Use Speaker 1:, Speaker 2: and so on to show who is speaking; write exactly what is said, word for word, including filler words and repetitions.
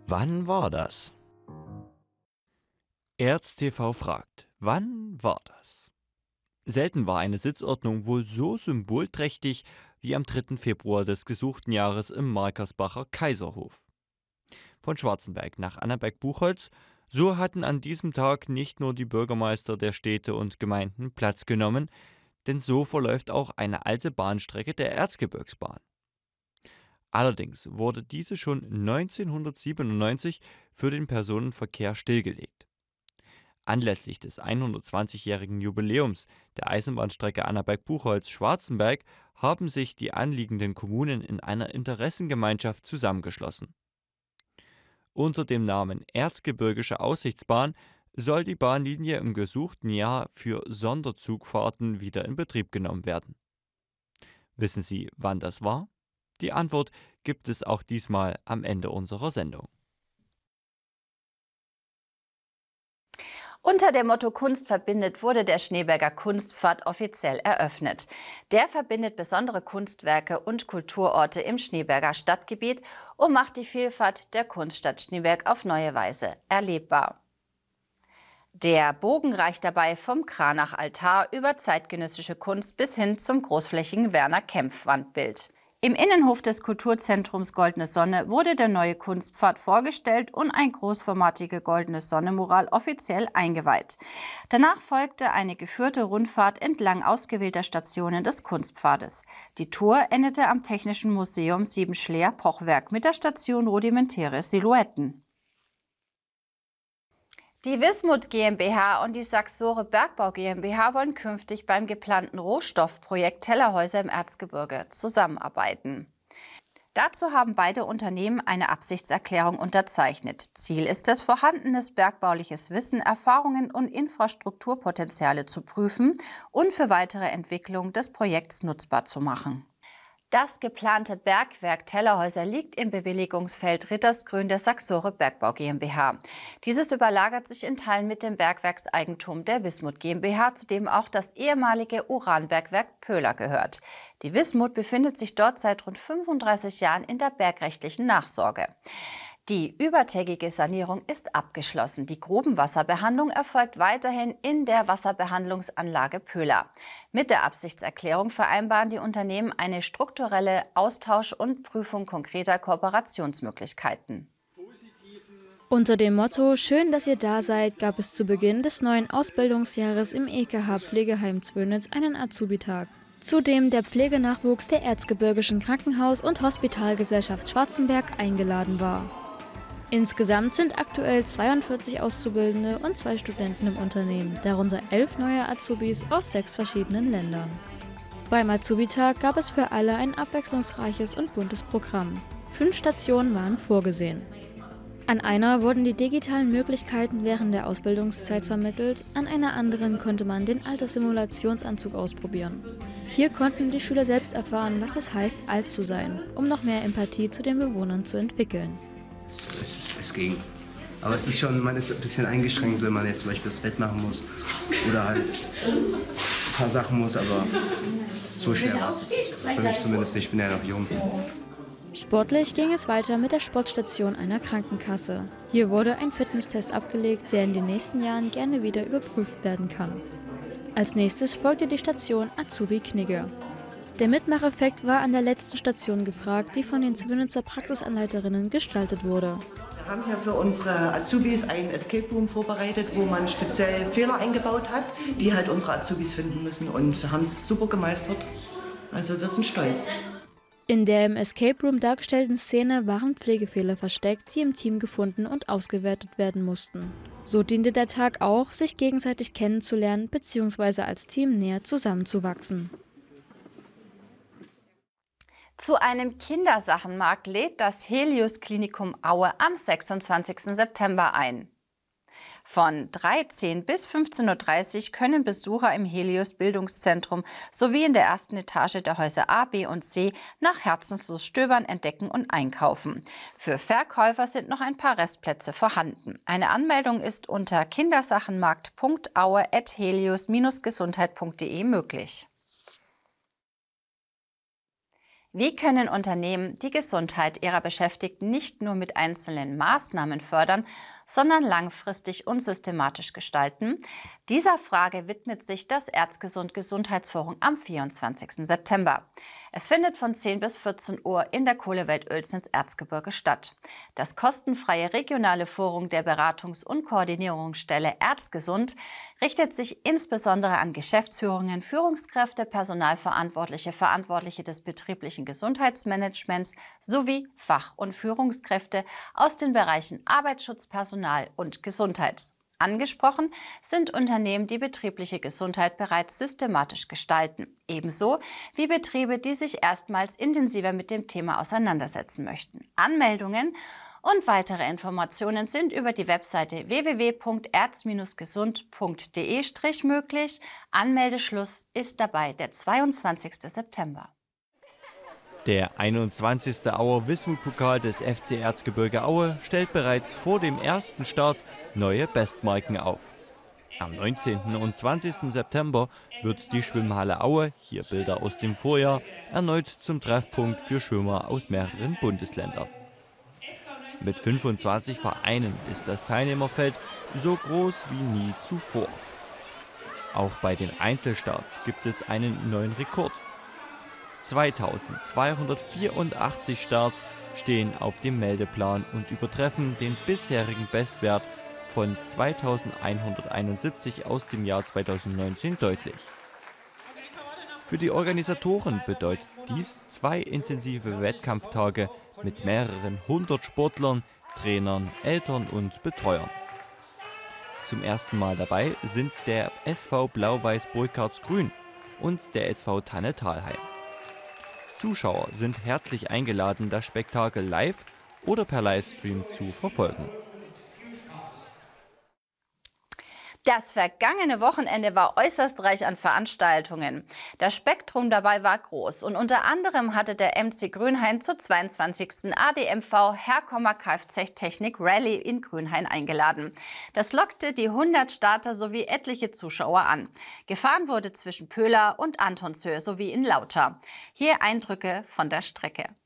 Speaker 1: Wann war das? ErzTV fragt, wann war das? Selten war eine Sitzordnung wohl so symbolträchtig wie am dritten Februar des gesuchten Jahres im Markersbacher Kaiserhof. Von Schwarzenberg nach Annaberg-Buchholz, so hatten an diesem Tag nicht nur die Bürgermeister der Städte und Gemeinden Platz genommen, denn so verläuft auch eine alte Bahnstrecke der Erzgebirgsbahn. Allerdings wurde diese schon neunzehnhundertsiebenundneunzig für den Personenverkehr stillgelegt. Anlässlich des hundertzwanzigjährigen Jubiläums der Eisenbahnstrecke Annaberg-Buchholz-Schwarzenberg haben sich die anliegenden Kommunen in einer Interessengemeinschaft zusammengeschlossen. Unter dem Namen Erzgebirgische Aussichtsbahn soll die Bahnlinie im gesuchten Jahr für Sonderzugfahrten wieder in Betrieb genommen werden. Wissen Sie, wann das war? Die Antwort gibt es auch diesmal am Ende unserer Sendung.
Speaker 2: Unter dem Motto Kunst verbindet wurde der Schneeberger Kunstpfad offiziell eröffnet. Der verbindet besondere Kunstwerke und Kulturorte im Schneeberger Stadtgebiet und macht die Vielfalt der Kunststadt Schneeberg auf neue Weise erlebbar. Der Bogen reicht dabei vom Kranach-Altar über zeitgenössische Kunst bis hin zum großflächigen Werner-Kempf-Wandbild. Im Innenhof des Kulturzentrums Goldene Sonne wurde der neue Kunstpfad vorgestellt und ein großformatige Goldene Sonne-Mural offiziell eingeweiht. Danach folgte eine geführte Rundfahrt entlang ausgewählter Stationen des Kunstpfades. Die Tour endete am Technischen Museum Siebenschleer-Pochwerk mit der Station Rudimentäre Silhouetten. Die Wismut GmbH und die Saxore Bergbau GmbH wollen künftig beim geplanten Rohstoffprojekt Tellerhäuser im Erzgebirge zusammenarbeiten. Dazu haben beide Unternehmen eine Absichtserklärung unterzeichnet. Ziel ist es, vorhandenes bergbauliches Wissen, Erfahrungen und Infrastrukturpotenziale zu prüfen und für weitere Entwicklung des Projekts nutzbar zu machen. Das geplante Bergwerk Tellerhäuser liegt im Bewilligungsfeld Rittersgrün der Saxore Bergbau GmbH. Dieses überlagert sich in Teilen mit dem Bergwerkseigentum der Wismut GmbH, zu dem auch das ehemalige Uranbergwerk Pöhler gehört. Die Wismut befindet sich dort seit rund fünfunddreißig Jahren in der bergrechtlichen Nachsorge. Die übertägige Sanierung ist abgeschlossen. Die Grubenwasserbehandlung erfolgt weiterhin in der Wasserbehandlungsanlage Pöhler. Mit der Absichtserklärung vereinbaren die Unternehmen eine strukturelle Austausch und Prüfung konkreter Kooperationsmöglichkeiten.
Speaker 3: Unter dem Motto „Schön, dass ihr da seid“ gab es zu Beginn des neuen Ausbildungsjahres im E K H Pflegeheim Zwönitz einen Azubi-Tag, zu dem der Pflegenachwuchs der Erzgebirgischen Krankenhaus- und Hospitalgesellschaft Schwarzenberg eingeladen war. Insgesamt sind aktuell zweiundvierzig Auszubildende und zwei Studenten im Unternehmen, darunter elf neue Azubis aus sechs verschiedenen Ländern. Beim Azubi-Tag gab es für alle ein abwechslungsreiches und buntes Programm. Fünf Stationen waren vorgesehen. An einer wurden die digitalen Möglichkeiten während der Ausbildungszeit vermittelt, an einer anderen konnte man den Alterssimulationsanzug ausprobieren. Hier konnten die Schüler selbst erfahren, was es heißt, alt zu sein, um noch mehr Empathie zu den Bewohnern zu entwickeln.
Speaker 4: Es, es, es ging. Aber es ist schon, man ist ein bisschen eingeschränkt, wenn man jetzt zum Beispiel das Bett machen muss oder halt ein paar Sachen muss, aber so schwer war es für mich zumindest nicht, ich bin ja noch jung.
Speaker 3: Sportlich ging es weiter mit der Sportstation einer Krankenkasse. Hier wurde ein Fitnesstest abgelegt, der in den nächsten Jahren gerne wieder überprüft werden kann. Als nächstes folgte die Station Azubi Knigge. Der Mitmacheffekt war an der letzten Station gefragt, die von den Zwönitzer Praxisanleiterinnen gestaltet wurde.
Speaker 5: Wir haben hier für unsere Azubis einen Escape Room vorbereitet, wo man speziell Fehler eingebaut hat, die halt unsere Azubis finden müssen, und sie haben es super gemeistert. Also wir sind stolz.
Speaker 3: In der im Escape Room dargestellten Szene waren Pflegefehler versteckt, die im Team gefunden und ausgewertet werden mussten. So diente der Tag auch, sich gegenseitig kennenzulernen bzw. als Team näher zusammenzuwachsen.
Speaker 2: Zu einem Kindersachenmarkt lädt das Helios Klinikum Aue am sechsundzwanzigsten September ein. Von dreizehn bis fünfzehn Uhr dreißig können Besucher im Helios Bildungszentrum sowie in der ersten Etage der Häuser A, B und C nach Herzenslust stöbern, entdecken und einkaufen. Für Verkäufer sind noch ein paar Restplätze vorhanden. Eine Anmeldung ist unter kindersachenmarkt punkt aue at helios Bindestrich gesundheit punkt de möglich. Wie können Unternehmen die Gesundheit ihrer Beschäftigten nicht nur mit einzelnen Maßnahmen fördern, sondern langfristig und systematisch gestalten? Dieser Frage widmet sich das Erzgesund Gesundheitsforum am vierundzwanzigsten September. Es findet von zehn bis vierzehn Uhr in der Kohlewelt Oelzens Erzgebirge statt. Das kostenfreie regionale Forum der Beratungs- und Koordinierungsstelle Erzgesund richtet sich insbesondere an Geschäftsführungen, Führungskräfte, Personalverantwortliche, Verantwortliche des betrieblichen Gesundheitsmanagements sowie Fach- und Führungskräfte aus den Bereichen Arbeitsschutz, Personal und Gesundheit. Angesprochen sind Unternehmen, die betriebliche Gesundheit bereits systematisch gestalten, ebenso wie Betriebe, die sich erstmals intensiver mit dem Thema auseinandersetzen möchten. Anmeldungen und weitere Informationen sind über die Webseite w w w punkt erz gesund punkt de möglich. Anmeldeschluss ist dabei der zweiundzwanzigste September.
Speaker 1: Der einundzwanzigste Auer Wismut-Pokal des F C Erzgebirge Aue stellt bereits vor dem ersten Start neue Bestmarken auf. Am neunzehnten und zwanzigsten September wird die Schwimmhalle Aue, hier Bilder aus dem Vorjahr, erneut zum Treffpunkt für Schwimmer aus mehreren Bundesländern. Mit fünfundzwanzig Vereinen ist das Teilnehmerfeld so groß wie nie zuvor. Auch bei den Einzelstarts gibt es einen neuen Rekord. zweitausendzweihundertvierundachtzig Starts stehen auf dem Meldeplan und übertreffen den bisherigen Bestwert von zweitausendeinhunderteinundsiebzig aus dem Jahr zweitausendneunzehn deutlich. Für die Organisatoren bedeutet dies zwei intensive Wettkampftage mit mehreren hundert Sportlern, Trainern, Eltern und Betreuern. Zum ersten Mal dabei sind der S V Blau-Weiß Burkhardsgrün und der S V Tanne Thalheim. Zuschauer sind herzlich eingeladen, das Spektakel live oder per Livestream zu verfolgen.
Speaker 2: Das vergangene Wochenende war äußerst reich an Veranstaltungen. Das Spektrum dabei war groß und unter anderem hatte der M C Grünhain zur zweiundzwanzigsten A D M V Herkommer Kfz-Technik Rallye in Grünhain eingeladen. Das lockte die hundert Starter sowie etliche Zuschauer an. Gefahren wurde zwischen Pöhler und Antonshöhe sowie in Lauter. Hier Eindrücke von der Strecke.